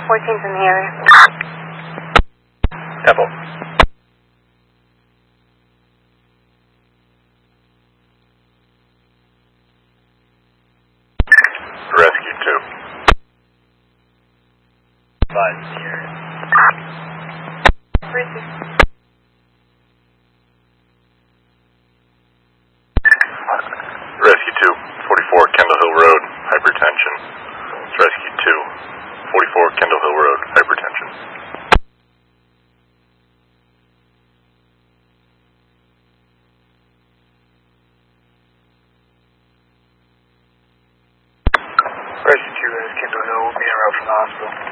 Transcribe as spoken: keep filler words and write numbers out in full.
fourteen's in the area. Temple. Rescue two. Five in the area. Rescue. Rescue two, forty-four Kendall Hill Road, hypertension. It's Rescue two, forty-four Kendall Hill Road, hypertension. Rescue two, Kendall Hill, will be en route from the hospital.